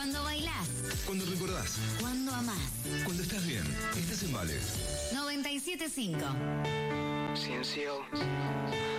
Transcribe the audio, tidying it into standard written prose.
Cuando bailás. Cuando recordás. Cuando amás. Cuando estás bien. Estás en Vale. 97.5. Ciencio.